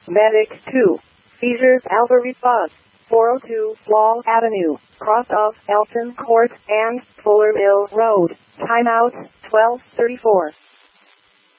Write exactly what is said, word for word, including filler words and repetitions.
Medic two. Seizures Alpha response. four oh two Wall Avenue, cross of Elton Court and Fuller Mill Road. Timeout twelve thirty-four.